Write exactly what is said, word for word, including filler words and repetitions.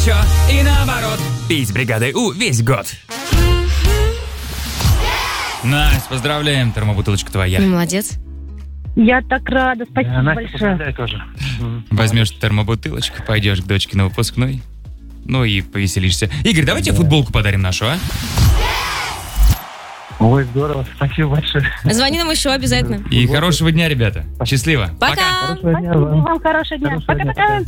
горячо и наоборот. Пить с бригадой У весь год. Настя, поздравляем, термобутылочка твоя. Молодец. Я так рада, спасибо Да, Настя, большое. поздравляю тоже. Возьмешь термобутылочку, пойдешь к дочке на выпускной, ну и повеселишься. Игорь, давайте да. футболку подарим нашу, а? Ой, здорово, спасибо большое. Звони нам еще обязательно. И хорошего дня, ребята. Счастливо. Пока. Хорошего дня Спасибо вам. вам, хорошего дня. Хорошего дня. Пока-пока.